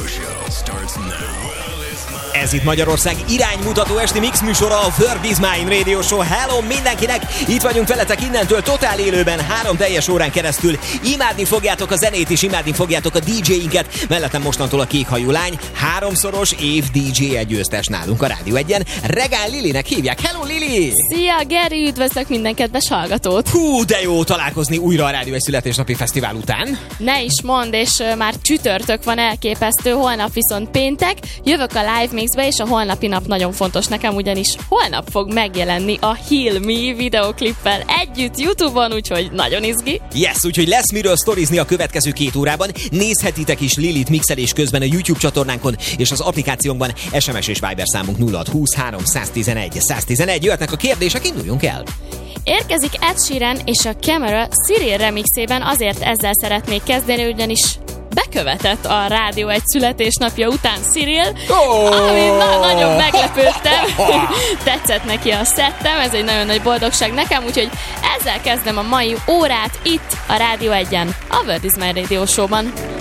Show starts now. Ez itt Magyarország iránymutató esti mix műsora, a World is Mine Radio Show. Hello mindenkinek! Itt vagyunk veletek innentől totál élőben 3 teljes órán keresztül. Imádni fogjátok a zenét és imádni fogjátok a DJ-inket. Mellettem mostantól a kékhajú lány, 3-szoros év DJ győztes nálunk a Rádió 1-en. Regál Lilinek hívják. Hello Lili! Szia Geri, üdvözlök minden kedves hallgatót! Hú, de jó találkozni újra a Rádió 1 születésnapi fesztivál után. Ne is mondd, és már csütörtök van, elképesztő, holnap viszont péntek. Jövök a Live Mixbe, és a holnapi nap nagyon fontos nekem, ugyanis holnap fog megjelenni a Heal Me videoklippel együtt YouTube-on, úgyhogy nagyon izgi. Yes, úgyhogy lesz miről sztorizni a következő 2 órában. Nézhetitek is Lilit mixelés közben a YouTube csatornánkon és az applikációnkban. SMS és Viber számunk 0620 311 111. Jöhetnek a kérdések, induljunk el! Érkezik Ed Sheeran és a Camera Cyril remixében, azért ezzel szeretnék kezdeni, ugyanis bekövetett a Rádió 1 születésnapja után Cyril, ami nagyon meglepődtem. Tetszett neki a szettem, ez egy nagyon nagy boldogság nekem, úgyhogy ezzel kezdem a mai órát itt a Rádió 1-en, a World is Mine Radio Show-ban.